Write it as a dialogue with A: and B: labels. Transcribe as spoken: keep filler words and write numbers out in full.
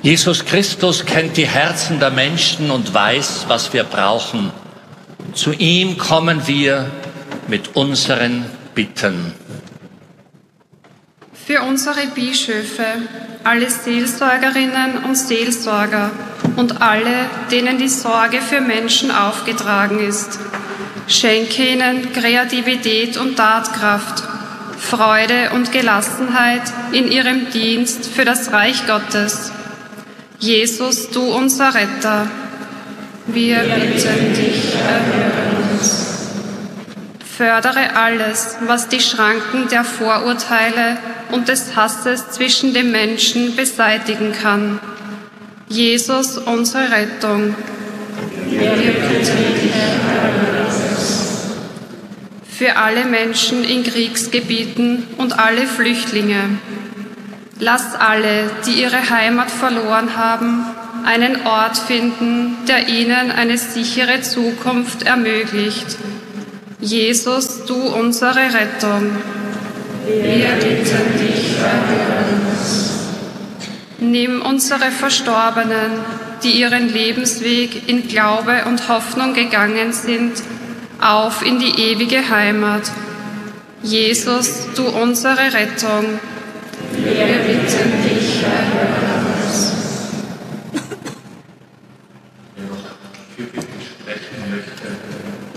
A: Jesus Christus kennt die Herzen der Menschen und weiß, was wir brauchen. Zu ihm kommen wir mit unseren Bitten.
B: Für unsere Bischöfe, alle Seelsorgerinnen und Seelsorger und alle, denen die Sorge für Menschen aufgetragen ist. Schenke ihnen Kreativität und Tatkraft, Freude und Gelassenheit in ihrem Dienst für das Reich Gottes. Jesus, du unser Retter, wir bitten dich, erhöre uns. Fördere alles, was die Schranken der Vorurteile und des Hasses zwischen den Menschen beseitigen kann. Jesus, unsere Rettung, wir bitten dich, erhöre uns. Für alle Menschen in Kriegsgebieten und alle Flüchtlinge. Lass alle, die ihre Heimat verloren haben, einen Ort finden, der ihnen eine sichere Zukunft ermöglicht. Jesus, du unsere Rettung, wir bitten dich, erhöre uns. Nimm unsere Verstorbenen, die ihren Lebensweg in Glaube und Hoffnung gegangen sind, auf in die ewige Heimat. Jesus, du unsere Rettung, wir bitten dich, erhöre uns.